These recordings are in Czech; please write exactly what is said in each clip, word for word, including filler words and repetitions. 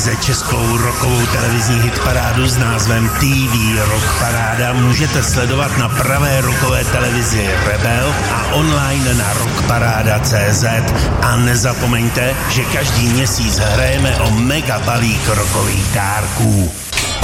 Skrze českou rockovou televizní hitparádu s názvem T V Rock Paráda můžete sledovat na pravé rockové televizi Rebel a online na rockparáda tečka cé zet. A nezapomeňte, že každý měsíc hrajeme o mega balík rockových dárků.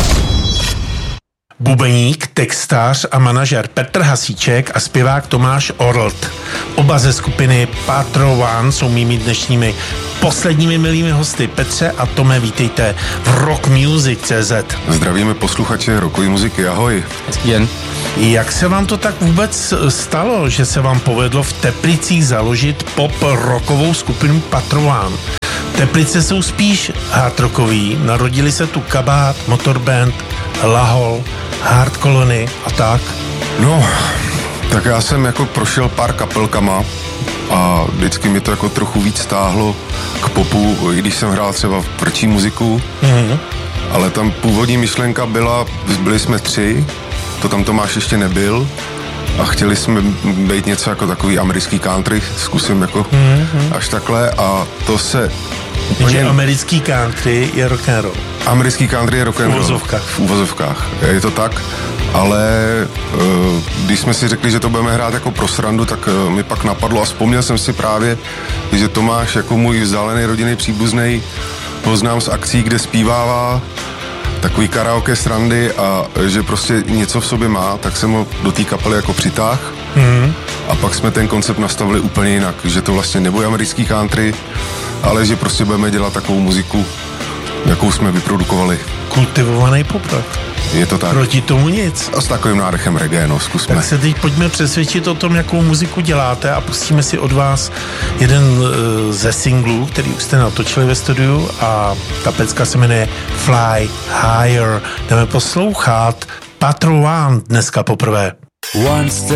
Bubeník, textář a manažer Petr Hasíček a zpěvák Tomáš Orlt. Oba ze skupiny Patro One jsou mými dnešními posledními milými hosty. Petře a Tome, vítejte v Rock Music tečka cé zet. Zdravíme posluchače rockové muziky, ahoj. Hezký den. Jak se vám to tak vůbec stalo, že se vám povedlo v Teplicích založit pop rockovou skupinu Patro One? Teplice jsou spíš hard rockový, narodili se tu Kabát, Motorband, Lahol, Hard Colony a tak. No, tak já jsem jako prošel pár kapelkama a vždycky mi to jako trochu víc stáhlo k popu, i když jsem hrál třeba prčí muziku, mm-hmm. ale tam původní myšlenka byla, byli jsme tři, to tam Tomáš ještě nebyl a chtěli jsme být něco jako takový americký country, zkusím jako mm-hmm. až takhle a to se úplně... Takže americký country je rock and roll. Americký country je rock and roll. V uvozovkách. V uvozovkách, je to tak, ale když jsme si řekli, že to budeme hrát jako pro srandu, tak mi pak napadlo a vzpomněl jsem si právě, že Tomáš jako můj vzdálený rodinný příbuznej ho znám z akcí, kde zpívává takový karaoke srandy a že prostě něco v sobě má, tak jsem ho do té kapely jako přitáhl mm. a pak jsme ten koncept nastavili úplně jinak, že to vlastně nebude americký country, ale že prostě budeme dělat takovou muziku, jakou jsme vyprodukovali. Kultivovaný pop. Je to tak. Proti tomu nic. A s takovým nádechem reggae, no, zkusme. Tak se teď pojďme přesvědčit o tom, jakou muziku děláte a pustíme si od vás jeden uh, ze singlů, který už jste natočili ve studiu a ta pecka se jmenuje Fly Higher. Jdeme poslouchat Patro One dneska poprvé. Once